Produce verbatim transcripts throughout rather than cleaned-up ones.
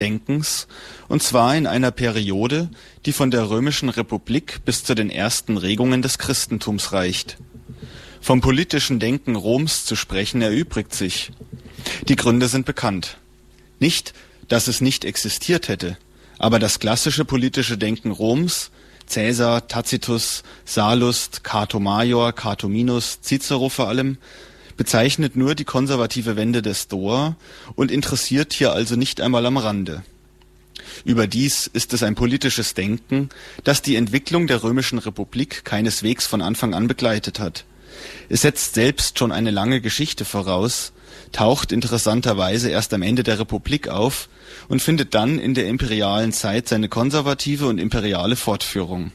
Denkens, und zwar in einer Periode, die von der Römischen Republik bis zu den ersten Regungen des Christentums reicht. Vom politischen Denken Roms zu sprechen erübrigt sich. Die Gründe sind bekannt. Nicht, dass es nicht existiert hätte, aber das klassische politische Denken Roms, Caesar, Tacitus, Sallust, Cato Major, Cato Minus, Cicero vor allem, bezeichnet nur die konservative Wende der Stoa und interessiert hier also nicht einmal am Rande. Überdies ist es ein politisches Denken, das die Entwicklung der Römischen Republik keineswegs von Anfang an begleitet hat. Es setzt selbst schon eine lange Geschichte voraus, taucht interessanterweise erst am Ende der Republik auf und findet dann in der imperialen Zeit seine konservative und imperiale Fortführung.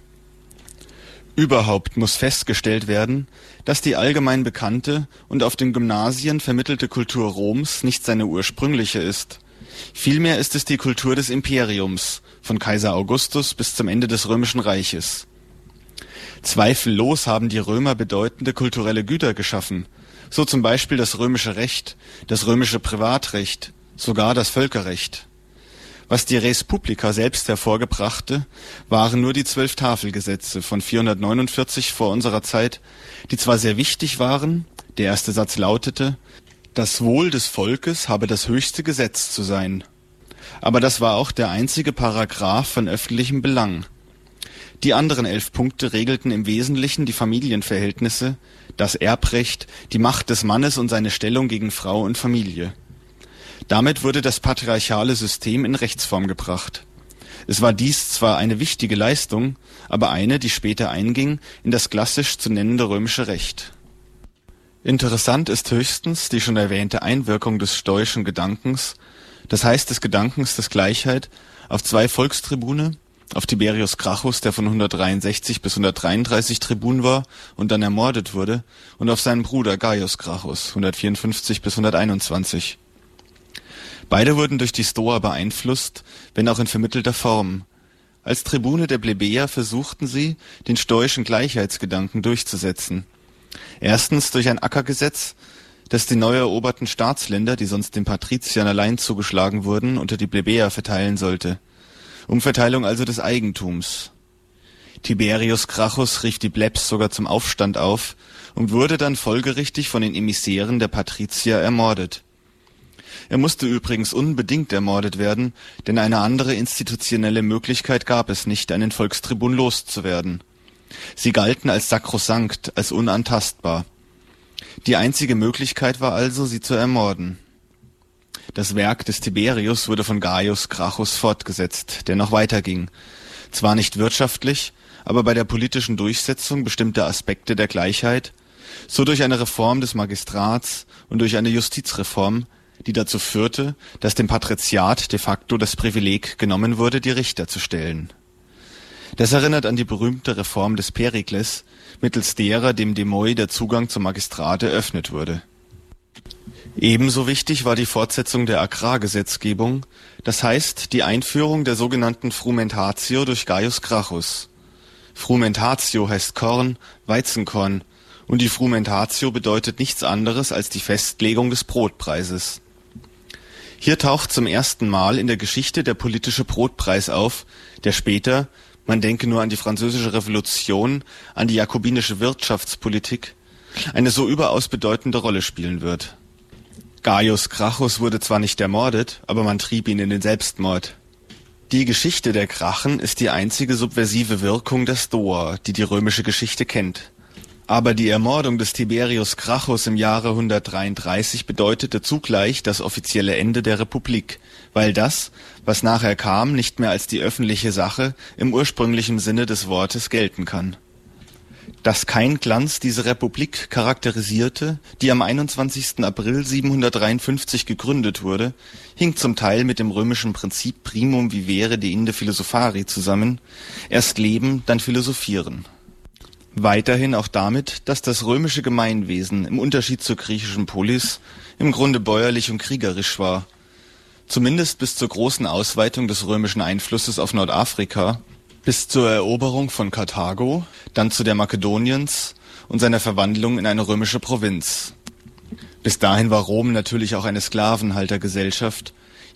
Überhaupt muss festgestellt werden, dass die allgemein bekannte und auf den Gymnasien vermittelte Kultur Roms nicht seine ursprüngliche ist. Vielmehr ist es die Kultur des Imperiums, von Kaiser Augustus bis zum Ende des Römischen Reiches. Zweifellos haben die Römer bedeutende kulturelle Güter geschaffen, so zum Beispiel das römische Recht, das römische Privatrecht, sogar das Völkerrecht. Was die Res Publica selbst hervorgebrachte, waren nur die zwölf Tafelgesetze von vierhundertneunundvierzig vor unserer Zeit, die zwar sehr wichtig waren, der erste Satz lautete, das Wohl des Volkes habe das höchste Gesetz zu sein. Aber das war auch der einzige Paragraph von öffentlichem Belang. Die anderen elf Punkte regelten im Wesentlichen die Familienverhältnisse, das Erbrecht, die Macht des Mannes und seine Stellung gegen Frau und Familie. Damit wurde das patriarchale System in Rechtsform gebracht. Es war dies zwar eine wichtige Leistung, aber eine, die später einging in das klassisch zu nennende römische Recht. Interessant ist höchstens die schon erwähnte Einwirkung des stoischen Gedankens, das heißt des Gedankens des Gleichheit, auf zwei Volkstribune, auf Tiberius Gracchus, der von hundertdreiundsechzig bis hundertdreiunddreißig Tribun war und dann ermordet wurde, und auf seinen Bruder Gaius Gracchus, hundertvierundfünfzig bis hunderteinundzwanzig. Beide wurden durch die Stoa beeinflusst, wenn auch in vermittelter Form. Als Tribune der Plebejer versuchten sie, den stoischen Gleichheitsgedanken durchzusetzen. Erstens durch ein Ackergesetz, das die neu eroberten Staatsländer, die sonst den Patriziern allein zugeschlagen wurden, unter die Plebejer verteilen sollte. Umverteilung also des Eigentums. Tiberius Gracchus rief die Plebs sogar zum Aufstand auf und wurde dann folgerichtig von den Emissären der Patrizier ermordet. Er musste übrigens unbedingt ermordet werden, denn eine andere institutionelle Möglichkeit gab es nicht, einen Volkstribun loszuwerden. Sie galten als sakrosankt, als unantastbar. Die einzige Möglichkeit war also, sie zu ermorden. Das Werk des Tiberius wurde von Gaius Gracchus fortgesetzt, der noch weiterging. Zwar nicht wirtschaftlich, aber bei der politischen Durchsetzung bestimmter Aspekte der Gleichheit, so durch eine Reform des Magistrats und durch eine Justizreform, die dazu führte, dass dem Patriziat de facto das Privileg genommen wurde, die Richter zu stellen. Das erinnert an die berühmte Reform des Perikles, mittels derer dem Demoi der Zugang zum Magistrat eröffnet wurde. Ebenso wichtig war die Fortsetzung der Agrargesetzgebung, das heißt die Einführung der sogenannten Frumentatio durch Gaius Gracchus. Frumentatio heißt Korn, Weizenkorn, und die Frumentatio bedeutet nichts anderes als die Festlegung des Brotpreises. Hier taucht zum ersten Mal in der Geschichte der politische Brotpreis auf, der später, man denke nur an die Französische Revolution, an die jakobinische Wirtschaftspolitik, eine so überaus bedeutende Rolle spielen wird. Gaius Gracchus wurde zwar nicht ermordet, aber man trieb ihn in den Selbstmord. Die Geschichte der Gracchen ist die einzige subversive Wirkung der Stoa, die die römische Geschichte kennt. Aber die Ermordung des Tiberius Gracchus im Jahre hundertdreiunddreißig bedeutete zugleich das offizielle Ende der Republik, weil das, was nachher kam, nicht mehr als die öffentliche Sache im ursprünglichen Sinne des Wortes gelten kann. Dass kein Glanz diese Republik charakterisierte, die am einundzwanzigsten April siebenhundertdreiundfünfzig gegründet wurde, hing zum Teil mit dem römischen Prinzip primum vivere deinde philosophari zusammen, erst leben, dann philosophieren. Weiterhin auch damit, dass das römische Gemeinwesen im Unterschied zur griechischen Polis im Grunde bäuerlich und kriegerisch war. Zumindest bis zur großen Ausweitung des römischen Einflusses auf Nordafrika, bis zur Eroberung von Karthago, dann zu der Makedoniens und seiner Verwandlung in eine römische Provinz. Bis dahin war Rom natürlich auch eine Sklavenhaltergesellschaft,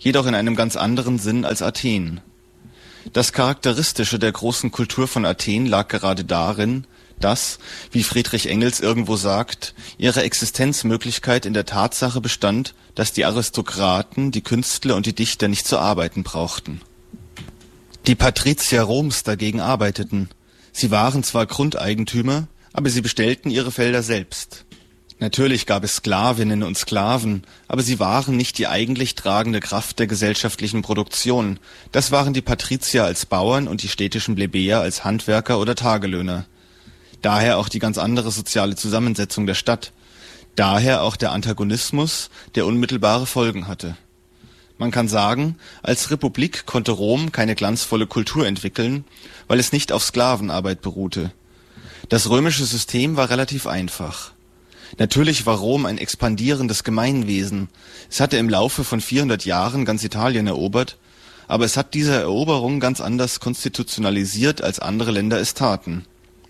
jedoch in einem ganz anderen Sinn als Athen. Das Charakteristische der großen Kultur von Athen lag gerade darin, dass, wie Friedrich Engels irgendwo sagt, ihre Existenzmöglichkeit in der Tatsache bestand, dass die Aristokraten, die Künstler und die Dichter nicht zu arbeiten brauchten. Die Patrizier Roms dagegen arbeiteten. Sie waren zwar Grundeigentümer, aber sie bestellten ihre Felder selbst. Natürlich gab es Sklavinnen und Sklaven, aber sie waren nicht die eigentlich tragende Kraft der gesellschaftlichen Produktion. Das waren die Patrizier als Bauern und die städtischen Plebejer als Handwerker oder Tagelöhner. Daher auch die ganz andere soziale Zusammensetzung der Stadt. Daher auch der Antagonismus, der unmittelbare Folgen hatte. Man kann sagen, als Republik konnte Rom keine glanzvolle Kultur entwickeln, weil es nicht auf Sklavenarbeit beruhte. Das römische System war relativ einfach. Natürlich war Rom ein expandierendes Gemeinwesen. Es hatte im Laufe von vierhundert Jahren ganz Italien erobert, aber es hat diese Eroberung ganz anders konstitutionalisiert, als andere Länder es taten.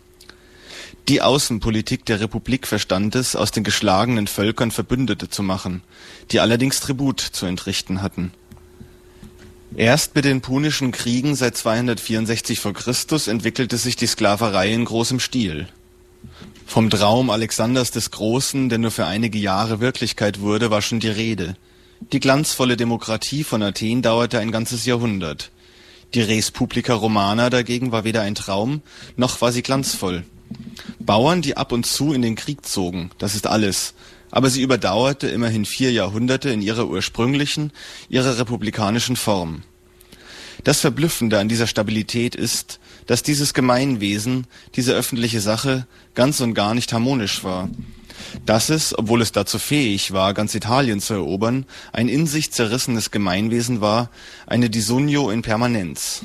Die Außenpolitik der Republik verstand es, aus den geschlagenen Völkern Verbündete zu machen, die allerdings Tribut zu entrichten hatten. Erst mit den Punischen Kriegen seit zweihundertvierundsechzig vor Christus entwickelte sich die Sklaverei in großem Stil. Vom Traum Alexanders des Großen, der nur für einige Jahre Wirklichkeit wurde, war schon die Rede. Die glanzvolle Demokratie von Athen dauerte ein ganzes Jahrhundert. Die Res Publica Romana dagegen war weder ein Traum, noch war sie glanzvoll. Bauern, die ab und zu in den Krieg zogen, das ist alles, aber sie überdauerte immerhin vier Jahrhunderte in ihrer ursprünglichen, ihrer republikanischen Form. Das Verblüffende an dieser Stabilität ist, dass dieses Gemeinwesen, diese öffentliche Sache, ganz und gar nicht harmonisch war. Dass es, obwohl es dazu fähig war, ganz Italien zu erobern, ein in sich zerrissenes Gemeinwesen war, eine Disunio in Permanenz.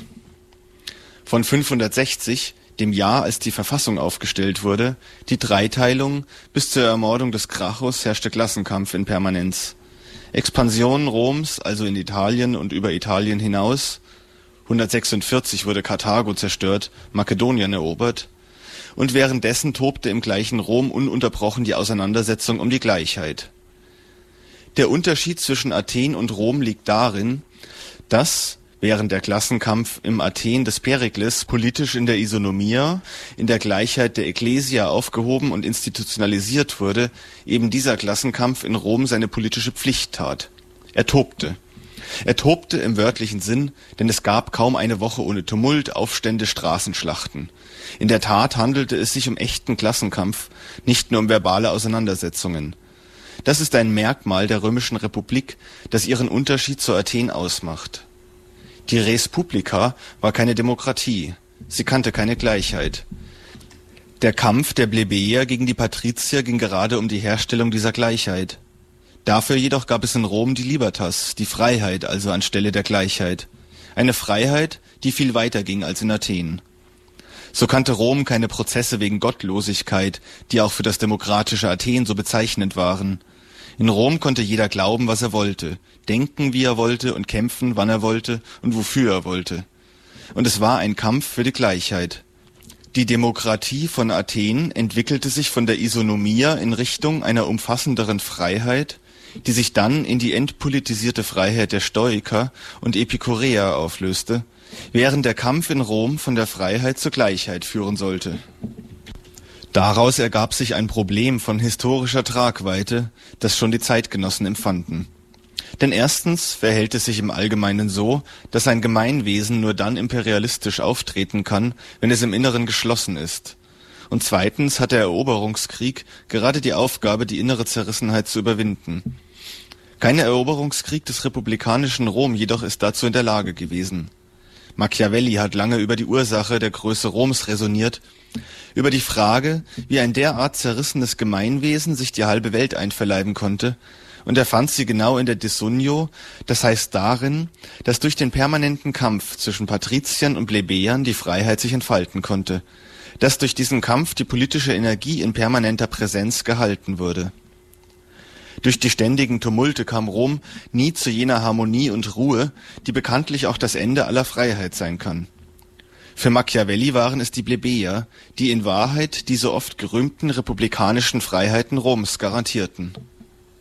Von fünfhundertsechzig, dem Jahr, als die Verfassung aufgestellt wurde, die Dreiteilung, bis zur Ermordung des Gracchus herrschte Klassenkampf in Permanenz. Expansion Roms, also in Italien und über Italien hinaus. hundertsechsundvierzig wurde Karthago zerstört, Makedonien erobert. Und währenddessen tobte im gleichen Rom ununterbrochen die Auseinandersetzung um die Gleichheit. Der Unterschied zwischen Athen und Rom liegt darin, dass während der Klassenkampf im Athen des Perikles politisch in der Isonomia, in der Gleichheit der Ekklesia aufgehoben und institutionalisiert wurde, eben dieser Klassenkampf in Rom seine politische Pflicht tat. Er tobte. Er tobte im wörtlichen Sinn, denn es gab kaum eine Woche ohne Tumult, Aufstände, Straßenschlachten. In der Tat handelte es sich um echten Klassenkampf, nicht nur um verbale Auseinandersetzungen. Das ist ein Merkmal der römischen Republik, das ihren Unterschied zu Athen ausmacht. Die Res Publica war keine Demokratie, sie kannte keine Gleichheit. Der Kampf der Plebejer gegen die Patrizier ging gerade um die Herstellung dieser Gleichheit. Dafür jedoch gab es in Rom die Libertas, die Freiheit also anstelle der Gleichheit. Eine Freiheit, die viel weiter ging als in Athen. So kannte Rom keine Prozesse wegen Gottlosigkeit, die auch für das demokratische Athen so bezeichnend waren. In Rom konnte jeder glauben, was er wollte, denken, wie er wollte und kämpfen, wann er wollte und wofür er wollte. Und es war ein Kampf für die Gleichheit. Die Demokratie von Athen entwickelte sich von der Isonomia in Richtung einer umfassenderen Freiheit, die sich dann in die entpolitisierte Freiheit der Stoiker und Epikureer auflöste, während der Kampf in Rom von der Freiheit zur Gleichheit führen sollte. Daraus ergab sich ein Problem von historischer Tragweite, das schon die Zeitgenossen empfanden. Denn erstens verhält es sich im Allgemeinen so, dass ein Gemeinwesen nur dann imperialistisch auftreten kann, wenn es im Inneren geschlossen ist. Und zweitens hat der Eroberungskrieg gerade die Aufgabe, die innere Zerrissenheit zu überwinden. Kein Eroberungskrieg des republikanischen Rom jedoch ist dazu in der Lage gewesen. Machiavelli hat lange über die Ursache der Größe Roms räsoniert, über die Frage, wie ein derart zerrissenes Gemeinwesen sich die halbe Welt einverleiben konnte, und er fand sie genau in der Disunio, das heißt darin, dass durch den permanenten Kampf zwischen Patriziern und Plebejern die Freiheit sich entfalten konnte, dass durch diesen Kampf die politische Energie in permanenter Präsenz gehalten wurde. Durch die ständigen Tumulte kam Rom nie zu jener Harmonie und Ruhe, die bekanntlich auch das Ende aller Freiheit sein kann. Für Machiavelli waren es die Plebejer, die in Wahrheit die so oft gerühmten republikanischen Freiheiten Roms garantierten.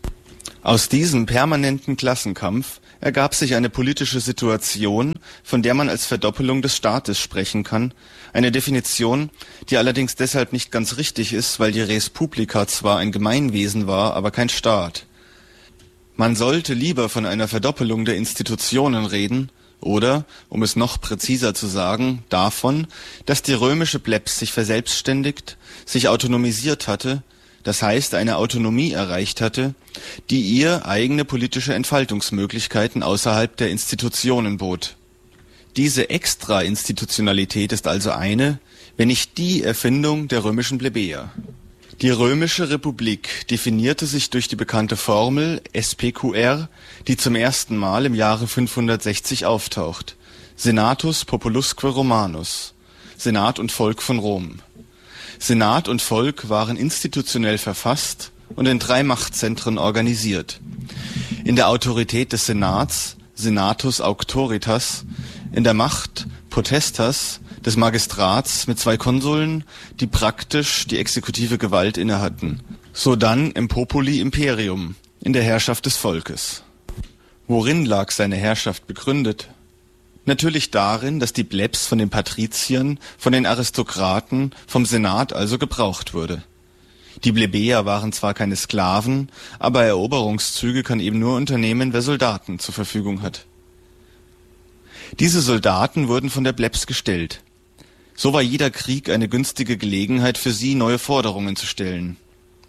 Aus diesem permanenten Klassenkampf ergab sich eine politische Situation, von der man als Verdoppelung des Staates sprechen kann, eine Definition, die allerdings deshalb nicht ganz richtig ist, weil die Res Publica zwar ein Gemeinwesen war, aber kein Staat. Man sollte lieber von einer Verdoppelung der Institutionen reden, oder, um es noch präziser zu sagen, davon, dass die römische Plebs sich verselbstständigt, sich autonomisiert hatte, das heißt eine Autonomie erreicht hatte, die ihr eigene politische Entfaltungsmöglichkeiten außerhalb der Institutionen bot. Diese Extra-Institutionalität ist also eine, wenn nicht die Erfindung der römischen Plebejer. Die römische Republik definierte sich durch die bekannte Formel S P Q R, die zum ersten Mal im Jahre fünfhundertsechzig auftaucht. Senatus Populusque Romanus. Senat und Volk von Rom. Senat und Volk waren institutionell verfasst und in drei Machtzentren organisiert. In der Autorität des Senats, Senatus Auctoritas, in der Macht Potestas, des Magistrats mit zwei Konsuln, die praktisch die exekutive Gewalt innehatten. Sodann im Populi Imperium, in der Herrschaft des Volkes. Worin lag seine Herrschaft begründet? Natürlich darin, dass die Plebs von den Patriziern, von den Aristokraten, vom Senat also gebraucht wurde. Die Plebejer waren zwar keine Sklaven, aber Eroberungszüge kann eben nur unternehmen, wer Soldaten zur Verfügung hat. Diese Soldaten wurden von der Plebs gestellt. So war jeder Krieg eine günstige Gelegenheit für sie, neue Forderungen zu stellen.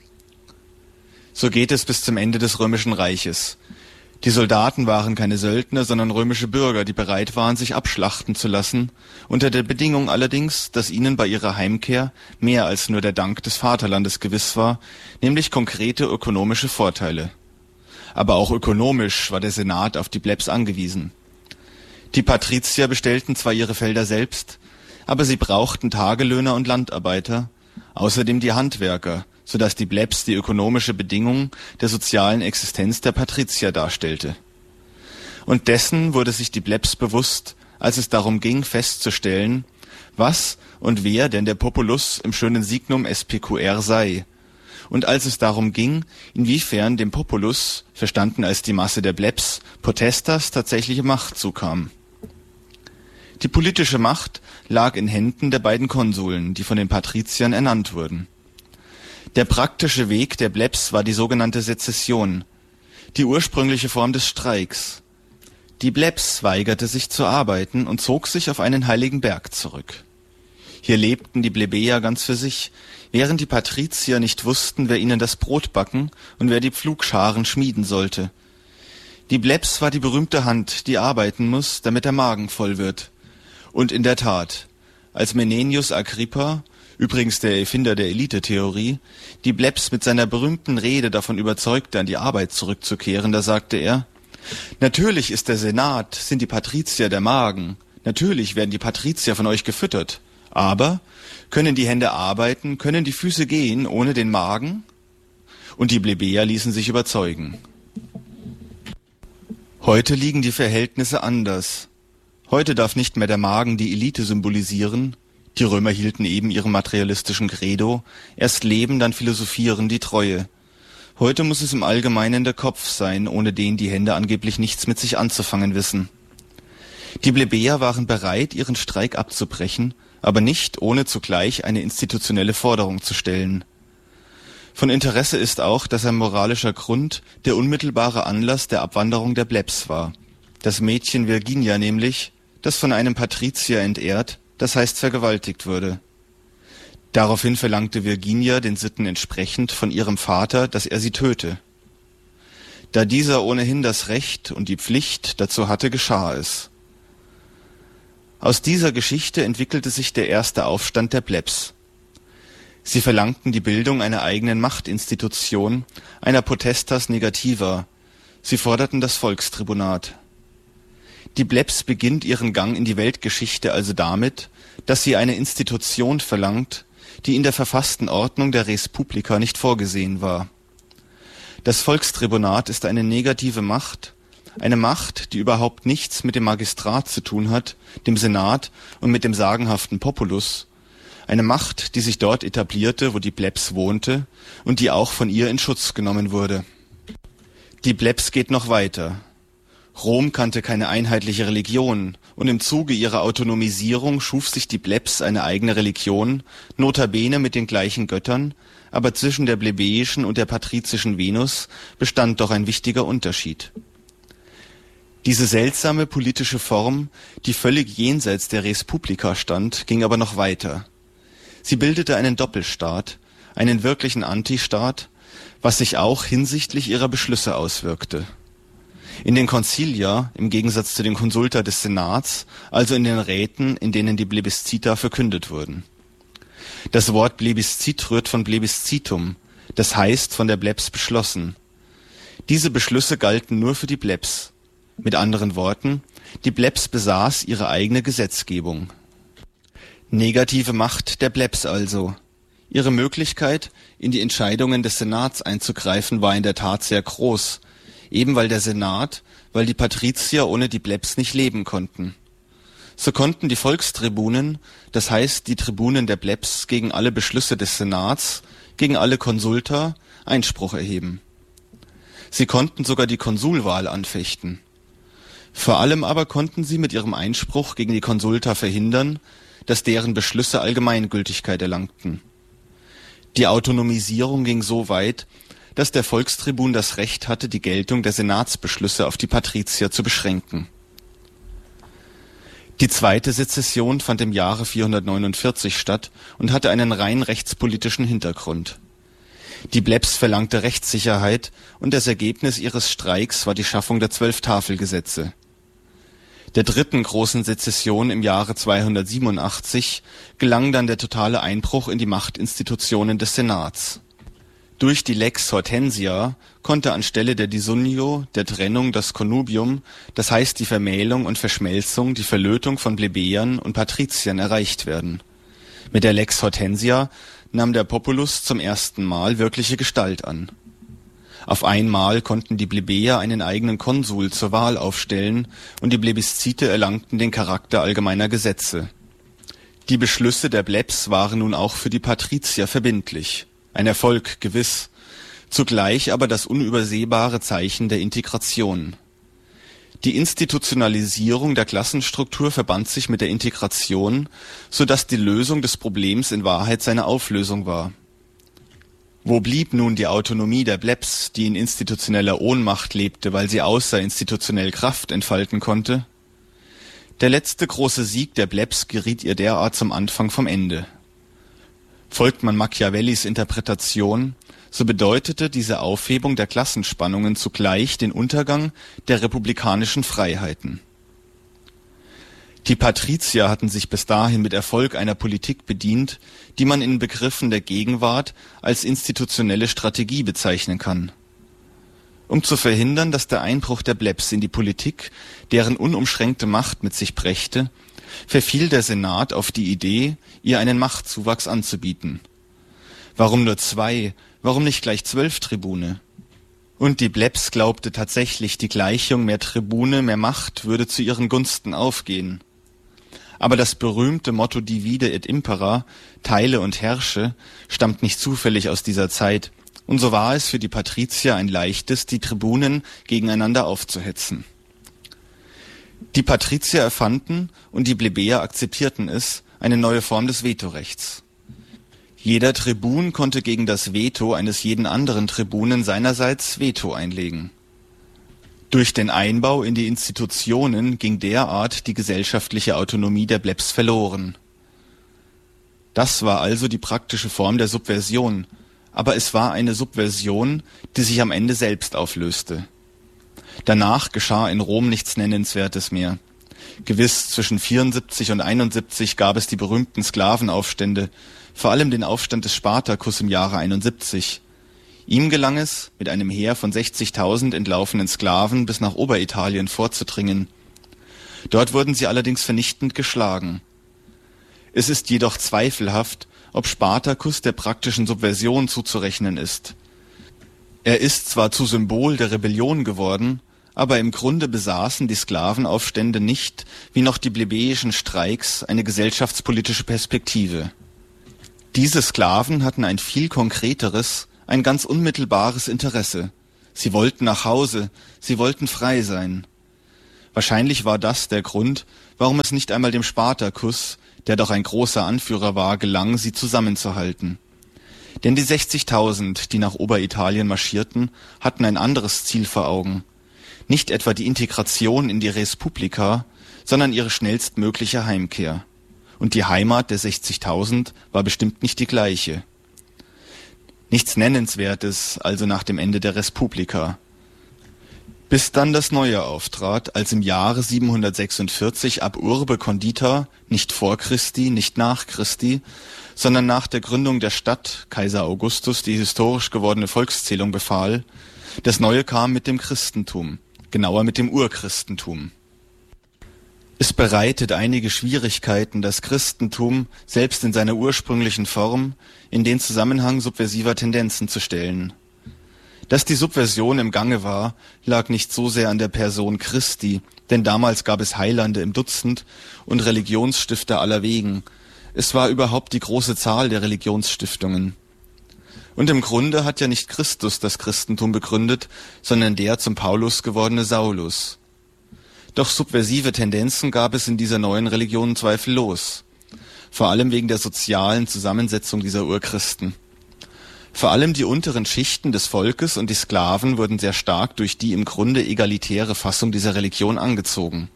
So geht es bis zum Ende des Römischen Reiches. Die Soldaten waren keine Söldner, sondern römische Bürger, die bereit waren, sich abschlachten zu lassen, unter der Bedingung allerdings, dass ihnen bei ihrer Heimkehr mehr als nur der Dank des Vaterlandes gewiss war, nämlich konkrete ökonomische Vorteile. Aber auch ökonomisch war der Senat auf die Plebs angewiesen. Die Patrizier bestellten zwar ihre Felder selbst, aber sie brauchten Tagelöhner und Landarbeiter, außerdem die Handwerker, sodass die Plebs die ökonomische Bedingung der sozialen Existenz der Patrizier darstellte. Und dessen wurde sich die Plebs bewusst, als es darum ging, festzustellen, was und wer denn der Populus im schönen Signum S P Q R sei, und als es darum ging, inwiefern dem Populus, verstanden als die Masse der Plebs, Potestas tatsächliche Macht zukam. Die politische Macht lag in Händen der beiden Konsuln, die von den Patriziern ernannt wurden. Der praktische Weg der Plebs war die sogenannte Sezession, die ursprüngliche Form des Streiks. Die Plebs weigerte sich zu arbeiten und zog sich auf einen heiligen Berg zurück. Hier lebten die Plebejer ganz für sich, während die Patrizier nicht wussten, wer ihnen das Brot backen und wer die Pflugscharen schmieden sollte. Die Plebs war die berühmte Hand, die arbeiten muss, damit der Magen voll wird. Und in der Tat, als Menenius Agrippa, übrigens der Erfinder der Elitetheorie, die Plebs mit seiner berühmten Rede davon überzeugte, an die Arbeit zurückzukehren, da sagte er: Natürlich ist der Senat, sind die Patrizier der Magen, natürlich werden die Patrizier von euch gefüttert, aber können die Hände arbeiten, können die Füße gehen ohne den Magen? Und die Plebejer ließen sich überzeugen. Heute liegen die Verhältnisse anders. Heute darf nicht mehr der Magen die Elite symbolisieren. Die Römer hielten eben ihrem materialistischen Credo: erst leben, dann philosophieren, die Treue. Heute muss es im Allgemeinen der Kopf sein, ohne den die Hände angeblich nichts mit sich anzufangen wissen. Die Plebejer waren bereit, ihren Streik abzubrechen, aber nicht ohne zugleich eine institutionelle Forderung zu stellen. Von Interesse ist auch, dass ein moralischer Grund der unmittelbare Anlass der Abwanderung der Plebs war. Das Mädchen Virginia nämlich, das von einem Patrizier entehrt, das heißt vergewaltigt wurde. Daraufhin verlangte Virginia den Sitten entsprechend von ihrem Vater, dass er sie töte. Da dieser ohnehin das Recht und die Pflicht dazu hatte, geschah es. Aus dieser Geschichte entwickelte sich der erste Aufstand der Plebs. Sie verlangten die Bildung einer eigenen Machtinstitution, einer Potestas negativa. Sie forderten das Volkstribunat. Die Plebs beginnt ihren Gang in die Weltgeschichte also damit, dass sie eine Institution verlangt, die in der verfassten Ordnung der Res Publica nicht vorgesehen war. Das Volkstribunat ist eine negative Macht, eine Macht, die überhaupt nichts mit dem Magistrat zu tun hat, dem Senat und mit dem sagenhaften Populus, eine Macht, die sich dort etablierte, wo die Plebs wohnte und die auch von ihr in Schutz genommen wurde. Die Plebs geht noch weiter. Rom kannte keine einheitliche Religion, und im Zuge ihrer Autonomisierung schuf sich die Plebs eine eigene Religion, notabene mit den gleichen Göttern, aber zwischen der plebejischen und der patrizischen Venus bestand doch ein wichtiger Unterschied. Diese seltsame politische Form, die völlig jenseits der Res Publica stand, ging aber noch weiter. Sie bildete einen Doppelstaat, einen wirklichen Antistaat, was sich auch hinsichtlich ihrer Beschlüsse auswirkte. In den Concilia, im Gegensatz zu den Consulta des Senats, also in den Räten, in denen die Plebiscita verkündet wurden. Das Wort Plebiszit rührt von Plebiscitum, das heißt von der Plebs beschlossen. Diese Beschlüsse galten nur für die Plebs. Mit anderen Worten, die Plebs besaß ihre eigene Gesetzgebung. Negative Macht der Plebs also. Ihre Möglichkeit, in die Entscheidungen des Senats einzugreifen, war in der Tat sehr groß, eben weil der Senat, weil die Patrizier ohne die Plebs nicht leben konnten. So konnten die Volkstribunen, das heißt die Tribunen der Plebs, gegen alle Beschlüsse des Senats, gegen alle Consulta, Einspruch erheben. Sie konnten sogar die Konsulwahl anfechten. Vor allem aber konnten sie mit ihrem Einspruch gegen die Consulta verhindern, dass deren Beschlüsse Allgemeingültigkeit erlangten. Die Autonomisierung ging so weit, dass der Volkstribun das Recht hatte, die Geltung der Senatsbeschlüsse auf die Patrizier zu beschränken. Die zweite Sezession fand im Jahre vierhundertneunundvierzig statt und hatte einen rein rechtspolitischen Hintergrund. Die Plebs verlangte Rechtssicherheit und das Ergebnis ihres Streiks war die Schaffung der Zwölf-Tafel-Gesetze. Der dritten großen Sezession im Jahre zweihundertsiebenundachtzig gelang dann der totale Einbruch in die Machtinstitutionen des Senats. Durch die Lex Hortensia konnte anstelle der Disunio, der Trennung, das Connubium, das heißt die Vermählung und Verschmelzung, die Verlötung von Plebejern und Patriziern erreicht werden. Mit der Lex Hortensia nahm der Populus zum ersten Mal wirkliche Gestalt an. Auf einmal konnten die Plebejer einen eigenen Konsul zur Wahl aufstellen und die Plebiszite erlangten den Charakter allgemeiner Gesetze. Die Beschlüsse der Plebs waren nun auch für die Patrizier verbindlich. Ein Erfolg, gewiss, zugleich aber das unübersehbare Zeichen der Integration. Die Institutionalisierung der Klassenstruktur verband sich mit der Integration, so dass die Lösung des Problems in Wahrheit seine Auflösung war. Wo blieb nun die Autonomie der Plebs, die in institutioneller Ohnmacht lebte, weil sie außerinstitutionell Kraft entfalten konnte? Der letzte große Sieg der Plebs geriet ihr derart zum Anfang vom Ende. Folgt man Machiavellis Interpretation, so bedeutete diese Aufhebung der Klassenspannungen zugleich den Untergang der republikanischen Freiheiten. Die Patrizier hatten sich bis dahin mit Erfolg einer Politik bedient, die man in Begriffen der Gegenwart als institutionelle Strategie bezeichnen kann. Um zu verhindern, dass der Einbruch der Plebs in die Politik deren unumschränkte Macht mit sich brächte, verfiel der Senat auf die Idee, ihr einen Machtzuwachs anzubieten. Warum nur zwei, warum nicht gleich zwölf Tribune? Und die Plebs glaubte tatsächlich, die Gleichung mehr Tribune, mehr Macht würde zu ihren Gunsten aufgehen. Aber das berühmte Motto Divide et Impera, teile und herrsche, stammt nicht zufällig aus dieser Zeit, und so war es für die Patrizier ein leichtes, die Tribunen gegeneinander aufzuhetzen. Die Patrizier erfanden, und die Plebejer akzeptierten es, eine neue Form des Vetorechts. Jeder Tribun konnte gegen das Veto eines jeden anderen Tribunen seinerseits Veto einlegen. Durch den Einbau in die Institutionen ging derart die gesellschaftliche Autonomie der Plebs verloren. Das war also die praktische Form der Subversion, aber es war eine Subversion, die sich am Ende selbst auflöste. Danach geschah in Rom nichts Nennenswertes mehr. Gewiss, zwischen vierundsiebzig und einundsiebzig gab es die berühmten Sklavenaufstände, vor allem den Aufstand des Spartacus im Jahre einundsiebzig. Ihm gelang es, mit einem Heer von sechzigtausend entlaufenen Sklaven bis nach Oberitalien vorzudringen. Dort wurden sie allerdings vernichtend geschlagen. Es ist jedoch zweifelhaft, ob Spartacus der praktischen Subversion zuzurechnen ist. Er ist zwar zu Symbol der Rebellion geworden, aber im Grunde besaßen die Sklavenaufstände nicht, wie noch die plebejischen Streiks, eine gesellschaftspolitische Perspektive. Diese Sklaven hatten ein viel konkreteres, ein ganz unmittelbares Interesse. Sie wollten nach Hause, sie wollten frei sein. Wahrscheinlich war das der Grund, warum es nicht einmal dem Spartakus, der doch ein großer Anführer war, gelang, sie zusammenzuhalten. Denn die sechzigtausend, die nach Oberitalien marschierten, hatten ein anderes Ziel vor Augen. Nicht etwa die Integration in die Res Publica, sondern ihre schnellstmögliche Heimkehr. Und die Heimat der sechzigtausend war bestimmt nicht die gleiche. Nichts Nennenswertes also nach dem Ende der Res Publica. Bis dann das Neue auftrat, als im Jahre siebenhundertsechsundvierzig ab Urbe Condita, nicht vor Christi, nicht nach Christi, sondern nach der Gründung der Stadt Kaiser Augustus die historisch gewordene Volkszählung befahl, das Neue kam mit dem Christentum, genauer mit dem Urchristentum. Es bereitet einige Schwierigkeiten, das Christentum, selbst in seiner ursprünglichen Form, in den Zusammenhang subversiver Tendenzen zu stellen. Dass die Subversion im Gange war, lag nicht so sehr an der Person Christi, denn damals gab es Heilande im Dutzend und Religionsstifter allerwegen. Es war überhaupt die große Zahl der Religionsstiftungen. Und im Grunde hat ja nicht Christus das Christentum begründet, sondern der zum Paulus gewordene Saulus. Doch subversive Tendenzen gab es in dieser neuen Religion zweifellos, vor allem wegen der sozialen Zusammensetzung dieser Urchristen. Vor allem die unteren Schichten des Volkes und die Sklaven wurden sehr stark durch die im Grunde egalitäre Fassung dieser Religion angezogen.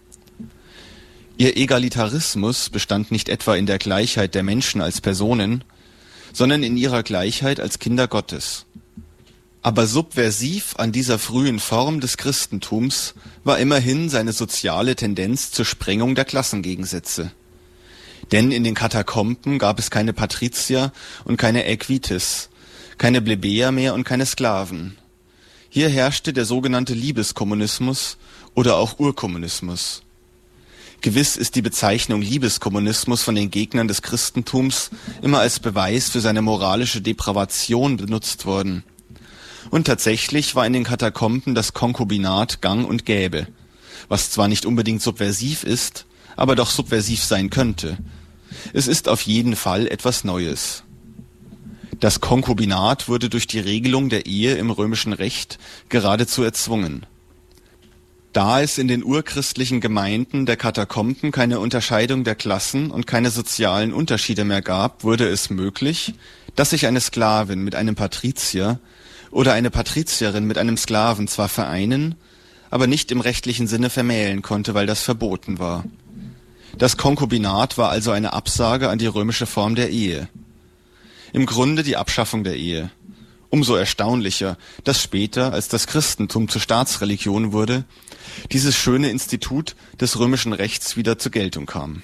Ihr Egalitarismus bestand nicht etwa in der Gleichheit der Menschen als Personen, sondern in ihrer Gleichheit als Kinder Gottes. Aber subversiv an dieser frühen Form des Christentums war immerhin seine soziale Tendenz zur Sprengung der Klassengegensätze. Denn in den Katakomben gab es keine Patrizier und keine Aequites, keine Plebejer mehr und keine Sklaven. Hier herrschte der sogenannte Liebeskommunismus oder auch Urkommunismus. Gewiss ist die Bezeichnung Liebeskommunismus von den Gegnern des Christentums immer als Beweis für seine moralische Depravation benutzt worden. Und tatsächlich war in den Katakomben das Konkubinat gang und gäbe, was zwar nicht unbedingt subversiv ist, aber doch subversiv sein könnte. Es ist auf jeden Fall etwas Neues. Das Konkubinat wurde durch die Regelung der Ehe im römischen Recht geradezu erzwungen. Da es in den urchristlichen Gemeinden der Katakomben keine Unterscheidung der Klassen und keine sozialen Unterschiede mehr gab, wurde es möglich, dass sich eine Sklavin mit einem Patrizier oder eine Patrizierin mit einem Sklaven zwar vereinen, aber nicht im rechtlichen Sinne vermählen konnte, weil das verboten war. Das Konkubinat war also eine Absage an die römische Form der Ehe. Im Grunde die Abschaffung der Ehe. Umso erstaunlicher, dass später, als das Christentum zur Staatsreligion wurde, dieses schöne Institut des römischen Rechts wieder zur Geltung kam.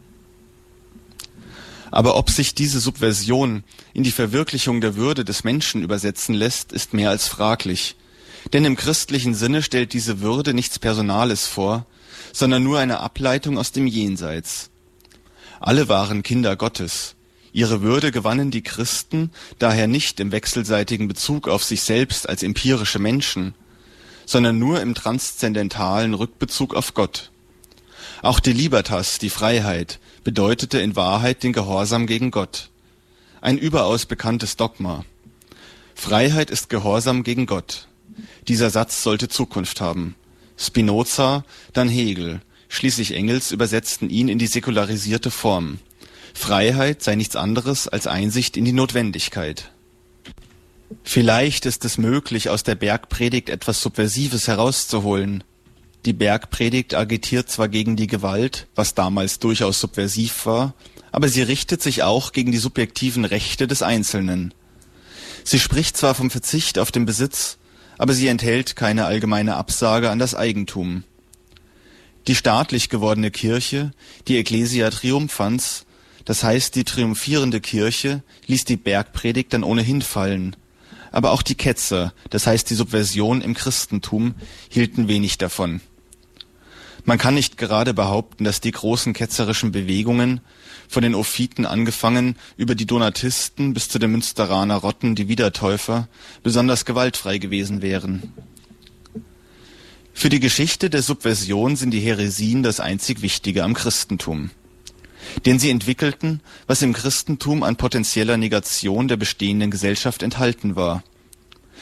Aber ob sich diese Subversion in die Verwirklichung der Würde des Menschen übersetzen lässt, ist mehr als fraglich. Denn im christlichen Sinne stellt diese Würde nichts Personales vor, sondern nur eine Ableitung aus dem Jenseits. Alle waren Kinder Gottes. Ihre Würde gewannen die Christen daher nicht im wechselseitigen Bezug auf sich selbst als empirische Menschen, sondern nur im transzendentalen Rückbezug auf Gott. Auch die Libertas, die Freiheit, bedeutete in Wahrheit den Gehorsam gegen Gott. Ein überaus bekanntes Dogma. Freiheit ist Gehorsam gegen Gott. Dieser Satz sollte Zukunft haben. Spinoza, dann Hegel, schließlich Engels übersetzten ihn in die säkularisierte Form. Freiheit sei nichts anderes als Einsicht in die Notwendigkeit. Vielleicht ist es möglich, aus der Bergpredigt etwas Subversives herauszuholen. Die Bergpredigt agitiert zwar gegen die Gewalt, was damals durchaus subversiv war, aber sie richtet sich auch gegen die subjektiven Rechte des Einzelnen. Sie spricht zwar vom Verzicht auf den Besitz, aber sie enthält keine allgemeine Absage an das Eigentum. Die staatlich gewordene Kirche, die Ecclesia Triumphans, das heißt die triumphierende Kirche, ließ die Bergpredigt dann ohnehin fallen. Aber auch die Ketzer, das heißt die Subversion im Christentum, hielten wenig davon. Man kann nicht gerade behaupten, dass die großen ketzerischen Bewegungen, von den Ophiten angefangen über die Donatisten bis zu den Münsteraner Rotten, die Wiedertäufer, besonders gewaltfrei gewesen wären. Für die Geschichte der Subversion sind die Häresien das einzig Wichtige am Christentum. Denn sie entwickelten, was im Christentum an potenzieller Negation der bestehenden Gesellschaft enthalten war.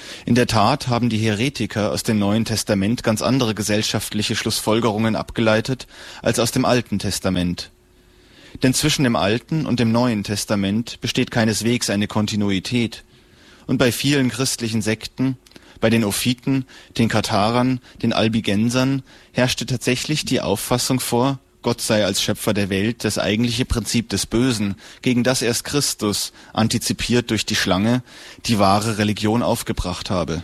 In der Tat haben die Heretiker aus dem Neuen Testament ganz andere gesellschaftliche Schlussfolgerungen abgeleitet als aus dem Alten Testament. Denn zwischen dem Alten und dem Neuen Testament besteht keineswegs eine Kontinuität. Und bei vielen christlichen Sekten, bei den Ophiten, den Katharern, den Albigensern, herrschte tatsächlich die Auffassung vor, Gott sei als Schöpfer der Welt das eigentliche Prinzip des Bösen, gegen das erst Christus, antizipiert durch die Schlange, die wahre Religion aufgebracht habe.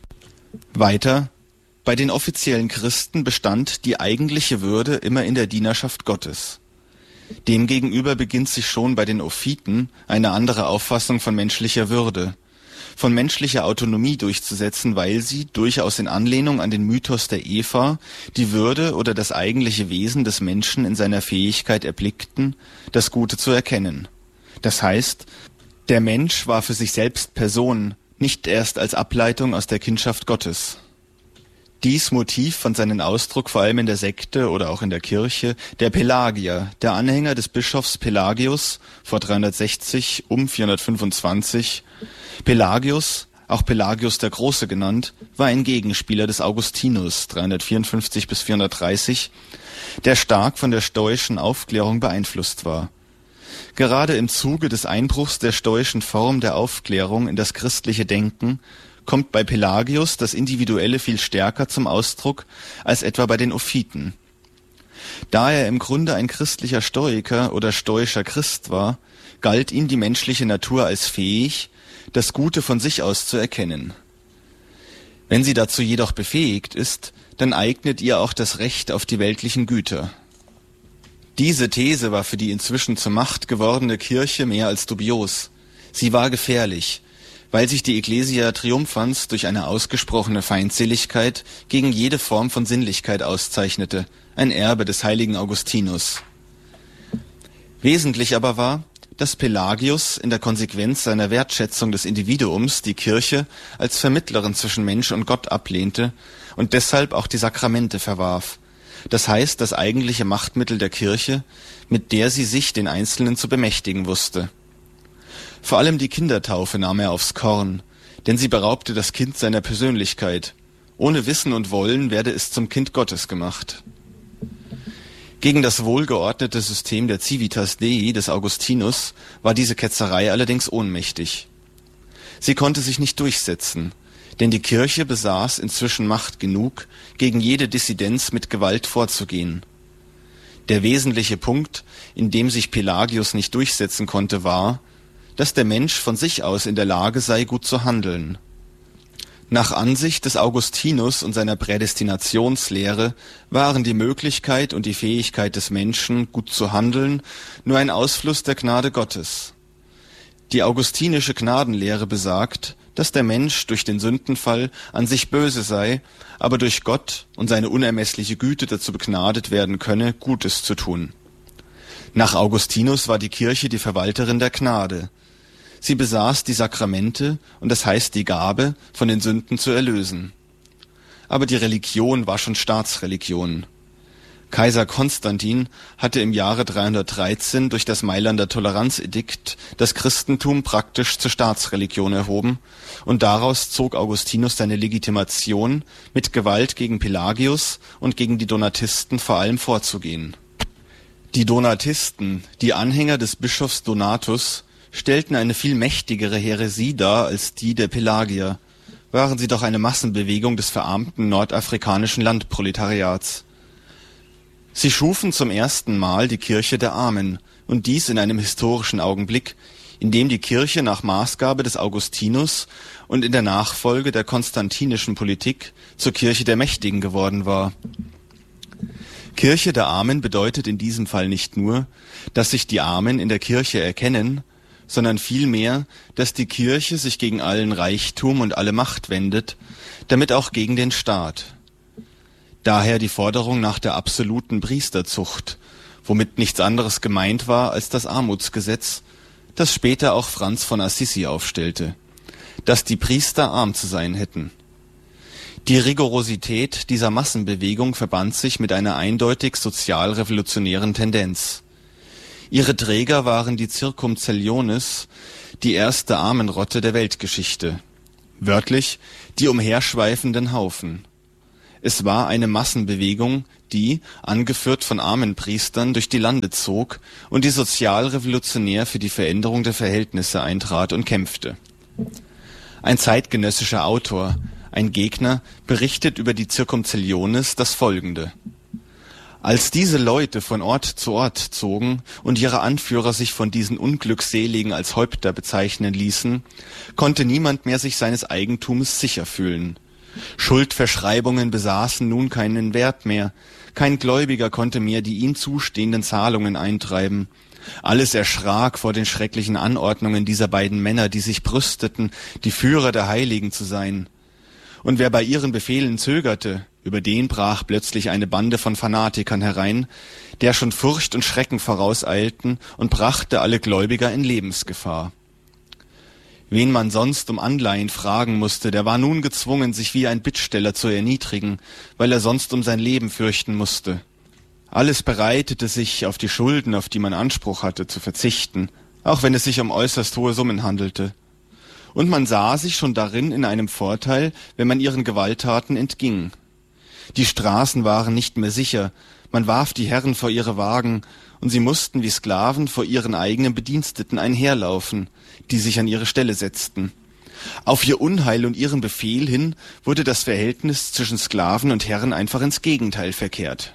Weiter, bei den offiziellen Christen bestand die eigentliche Würde immer in der Dienerschaft Gottes. Demgegenüber beginnt sich schon bei den Ophiten eine andere Auffassung von menschlicher Würde, von menschlicher Autonomie durchzusetzen, weil sie, durchaus in Anlehnung an den Mythos der Eva, die Würde oder das eigentliche Wesen des Menschen in seiner Fähigkeit erblickten, das Gute zu erkennen. Das heißt, der Mensch war für sich selbst Person, nicht erst als Ableitung aus der Kindschaft Gottes. Dies Motiv fand seinen Ausdruck vor allem in der Sekte oder auch in der Kirche der Pelagier, der Anhänger des Bischofs Pelagius vor dreihundertsechzig um vierhundertfünfundzwanzig. Pelagius, auch Pelagius der Große genannt, war ein Gegenspieler des Augustinus dreihundertvierundfünfzig bis vierhundertdreißig, der stark von der stoischen Aufklärung beeinflusst war. Gerade im Zuge des Einbruchs der stoischen Form der Aufklärung in das christliche Denken kommt bei Pelagius das Individuelle viel stärker zum Ausdruck als etwa bei den Ophiten. Da er im Grunde ein christlicher Stoiker oder stoischer Christ war, galt ihm die menschliche Natur als fähig, das Gute von sich aus zu erkennen. Wenn sie dazu jedoch befähigt ist, dann eignet ihr auch das Recht auf die weltlichen Güter. Diese These war für die inzwischen zur Macht gewordene Kirche mehr als dubios. Sie war gefährlich, weil sich die Ecclesia Triumphans durch eine ausgesprochene Feindseligkeit gegen jede Form von Sinnlichkeit auszeichnete, ein Erbe des heiligen Augustinus. Wesentlich aber war, dass Pelagius in der Konsequenz seiner Wertschätzung des Individuums die Kirche als Vermittlerin zwischen Mensch und Gott ablehnte und deshalb auch die Sakramente verwarf, das heißt das eigentliche Machtmittel der Kirche, mit der sie sich den Einzelnen zu bemächtigen wusste. Vor allem die Kindertaufe nahm er aufs Korn, denn sie beraubte das Kind seiner Persönlichkeit. Ohne Wissen und Wollen werde es zum Kind Gottes gemacht. Gegen das wohlgeordnete System der Civitas Dei des Augustinus war diese Ketzerei allerdings ohnmächtig. Sie konnte sich nicht durchsetzen, denn die Kirche besaß inzwischen Macht genug, gegen jede Dissidenz mit Gewalt vorzugehen. Der wesentliche Punkt, in dem sich Pelagius nicht durchsetzen konnte, war, dass der Mensch von sich aus in der Lage sei, gut zu handeln. Nach Ansicht des Augustinus und seiner Prädestinationslehre waren die Möglichkeit und die Fähigkeit des Menschen, gut zu handeln, nur ein Ausfluss der Gnade Gottes. Die augustinische Gnadenlehre besagt, dass der Mensch durch den Sündenfall an sich böse sei, aber durch Gott und seine unermessliche Güte dazu begnadet werden könne, Gutes zu tun. Nach Augustinus war die Kirche die Verwalterin der Gnade. Sie besaß die Sakramente und das heißt die Gabe, von den Sünden zu erlösen. Aber die Religion war schon Staatsreligion. Kaiser Konstantin hatte im Jahre dreihundertdreizehn durch das Mailander Toleranzedikt das Christentum praktisch zur Staatsreligion erhoben und daraus zog Augustinus seine Legitimation, mit Gewalt gegen Pelagius und gegen die Donatisten vor allem vorzugehen. Die Donatisten, die Anhänger des Bischofs Donatus, stellten eine viel mächtigere Häresie dar als die der Pelagier, waren sie doch eine Massenbewegung des verarmten nordafrikanischen Landproletariats. Sie schufen zum ersten Mal die Kirche der Armen, und dies in einem historischen Augenblick, in dem die Kirche nach Maßgabe des Augustinus und in der Nachfolge der konstantinischen Politik zur Kirche der Mächtigen geworden war. Kirche der Armen bedeutet in diesem Fall nicht nur, dass sich die Armen in der Kirche erkennen, sondern vielmehr, dass die Kirche sich gegen allen Reichtum und alle Macht wendet, damit auch gegen den Staat. Daher die Forderung nach der absoluten Priesterzucht, womit nichts anderes gemeint war als das Armutsgesetz, das später auch Franz von Assisi aufstellte, dass die Priester arm zu sein hätten. Die Rigorosität dieser Massenbewegung verband sich mit einer eindeutig sozialrevolutionären Tendenz. Ihre Träger waren die Circumcelliones, die erste Armenrotte der Weltgeschichte. wörtlich die umherschweifenden Haufen. Es war eine Massenbewegung, die, angeführt von Armenpriestern, durch die Lande zog und die sozialrevolutionär für die Veränderung der Verhältnisse eintrat und kämpfte. Ein zeitgenössischer Autor, ein Gegner, berichtet über die Circumcelliones das Folgende: Als diese Leute von Ort zu Ort zogen und ihre Anführer sich von diesen Unglückseligen als Häupter bezeichnen ließen, konnte niemand mehr sich seines Eigentums sicher fühlen. Schuldverschreibungen besaßen nun keinen Wert mehr, kein Gläubiger konnte mehr die ihm zustehenden Zahlungen eintreiben. Alles erschrak vor den schrecklichen Anordnungen dieser beiden Männer, die sich brüsteten, die Führer der Heiligen zu sein. Und wer bei ihren Befehlen zögerte, über den brach plötzlich eine Bande von Fanatikern herein, der schon Furcht und Schrecken vorauseilten und brachte alle Gläubiger in Lebensgefahr. Wen man sonst um Anleihen fragen musste, der war nun gezwungen, sich wie ein Bittsteller zu erniedrigen, weil er sonst um sein Leben fürchten musste. Alles bereitete sich auf die Schulden, auf die man Anspruch hatte, zu verzichten, auch wenn es sich um äußerst hohe Summen handelte. Und man sah sich schon darin in einem Vorteil, wenn man ihren Gewalttaten entging. Die Straßen waren nicht mehr sicher, man warf die Herren vor ihre Wagen, und sie mussten wie Sklaven vor ihren eigenen Bediensteten einherlaufen, die sich an ihre Stelle setzten. Auf ihr Unheil und ihren Befehl hin wurde das Verhältnis zwischen Sklaven und Herren einfach ins Gegenteil verkehrt.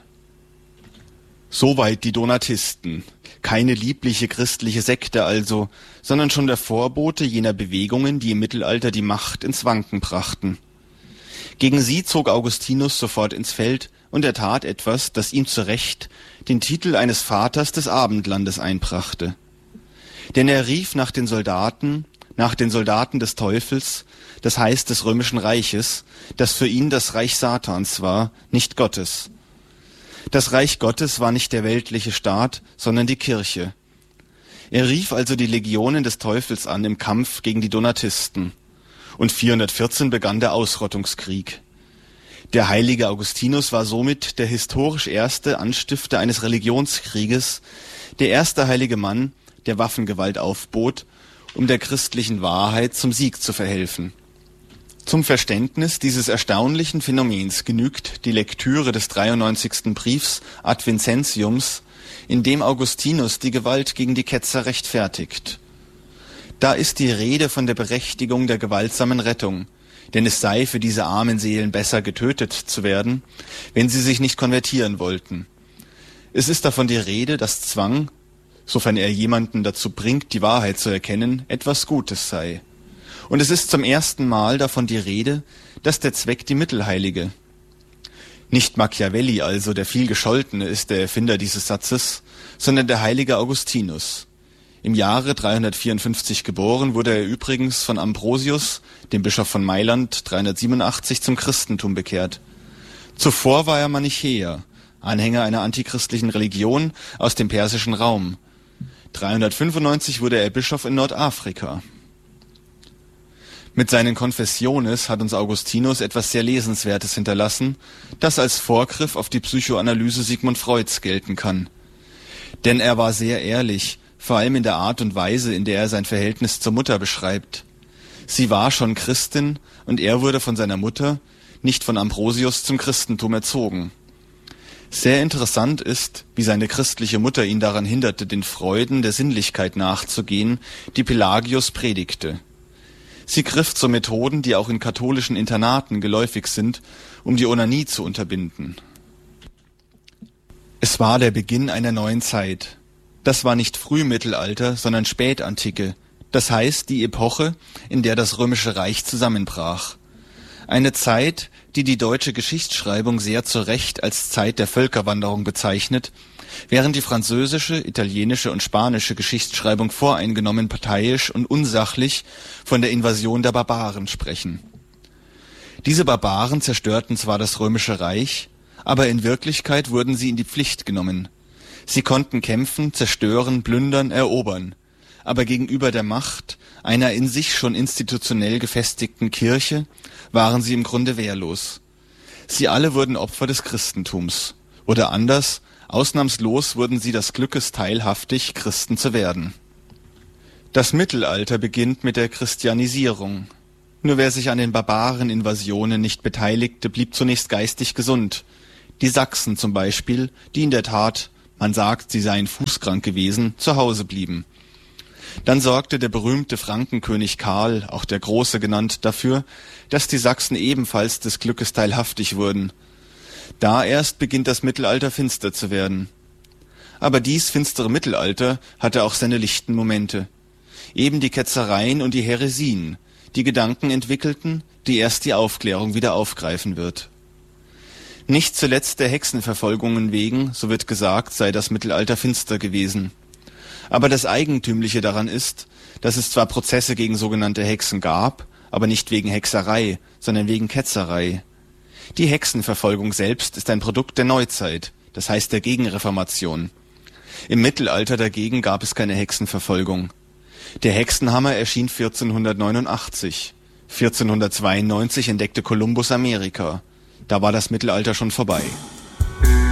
Soweit die Donatisten. Keine liebliche christliche Sekte also, sondern schon der Vorbote jener Bewegungen, die im Mittelalter die Macht ins Wanken brachten. Gegen sie zog Augustinus sofort ins Feld, und er tat etwas, das ihm zu Recht den Titel eines Vaters des Abendlandes einbrachte. Denn er rief nach den Soldaten, nach den Soldaten des Teufels, das heißt des römischen Reiches, das für ihn das Reich Satans war, nicht Gottes. Das Reich Gottes war nicht der weltliche Staat, sondern die Kirche. Er rief also die Legionen des Teufels an im Kampf gegen die Donatisten. Und vierhundertvierzehn begann der Ausrottungskrieg. Der heilige Augustinus war somit der historisch erste Anstifter eines Religionskrieges, der erste heilige Mann, der Waffengewalt aufbot, um der christlichen Wahrheit zum Sieg zu verhelfen. Zum Verständnis dieses erstaunlichen Phänomens genügt die Lektüre des dreiundneunzigsten Briefs Ad Vincentiums, in dem Augustinus die Gewalt gegen die Ketzer rechtfertigt. Da ist die Rede von der Berechtigung der gewaltsamen Rettung, denn es sei für diese armen Seelen besser, getötet zu werden, wenn sie sich nicht konvertieren wollten. Es ist davon die Rede, dass Zwang, sofern er jemanden dazu bringt, die Wahrheit zu erkennen, etwas Gutes sei. Und es ist zum ersten Mal davon die Rede, dass der Zweck die Mittel heilige. Nicht Machiavelli also, der vielgescholtene, ist der Erfinder dieses Satzes, sondern der heilige Augustinus. Im Jahre dreihundertvierundfünfzig geboren, wurde er übrigens von Ambrosius, dem Bischof von Mailand, dreihundertsiebenundachtzig zum Christentum bekehrt. Zuvor war er Manichäer, Anhänger einer antichristlichen Religion aus dem persischen Raum. dreihundertfünfundneunzig wurde er Bischof in Nordafrika. Mit seinen Confessiones hat uns Augustinus etwas sehr Lesenswertes hinterlassen, das als Vorgriff auf die Psychoanalyse Sigmund Freuds gelten kann. Denn er war sehr ehrlich, vor allem in der Art und Weise, in der er sein Verhältnis zur Mutter beschreibt. Sie war schon Christin und er wurde von seiner Mutter, nicht von Ambrosius, zum Christentum erzogen. Sehr interessant ist, wie seine christliche Mutter ihn daran hinderte, den Freuden der Sinnlichkeit nachzugehen, die Pelagius predigte. Sie griff zu Methoden, die auch in katholischen Internaten geläufig sind, um die Onanie zu unterbinden. Es war der Beginn einer neuen Zeit. Das war nicht Frühmittelalter, sondern Spätantike, das heißt die Epoche, in der das Römische Reich zusammenbrach. Eine Zeit, die die deutsche Geschichtsschreibung sehr zu Recht als Zeit der Völkerwanderung bezeichnet, während die französische, italienische und spanische Geschichtsschreibung voreingenommen parteiisch und unsachlich von der Invasion der Barbaren sprechen. Diese Barbaren zerstörten zwar das Römische Reich, aber in Wirklichkeit wurden sie in die Pflicht genommen. Sie konnten kämpfen, zerstören, plündern, erobern, aber gegenüber der Macht einer in sich schon institutionell gefestigten Kirche waren sie im Grunde wehrlos. Sie alle wurden Opfer des Christentums, oder anders, ausnahmslos wurden sie des Glückes teilhaftig, Christen zu werden. Das Mittelalter beginnt mit der Christianisierung. Nur wer sich an den Barbareninvasionen nicht beteiligte, blieb zunächst geistig gesund. Die Sachsen zum Beispiel, die in der Tat, man sagt, sie seien fußkrank gewesen, zu Hause blieben. Dann sorgte der berühmte Frankenkönig Karl, auch der Große genannt, dafür, dass die Sachsen ebenfalls des Glückes teilhaftig wurden. Da erst beginnt das Mittelalter finster zu werden. Aber dies finstere Mittelalter hatte auch seine lichten Momente. Eben die Ketzereien und die Häresien, die Gedanken entwickelten, die erst die Aufklärung wieder aufgreifen wird. Nicht zuletzt der Hexenverfolgungen wegen, so wird gesagt, sei das Mittelalter finster gewesen. Aber das Eigentümliche daran ist, dass es zwar Prozesse gegen sogenannte Hexen gab, aber nicht wegen Hexerei, sondern wegen Ketzerei. Die Hexenverfolgung selbst ist ein Produkt der Neuzeit, das heißt der Gegenreformation. Im Mittelalter dagegen gab es keine Hexenverfolgung. Der Hexenhammer erschien vierzehnhundertneunundachtzig. vierzehnhundertzweiundneunzig entdeckte Kolumbus Amerika. Da war das Mittelalter schon vorbei.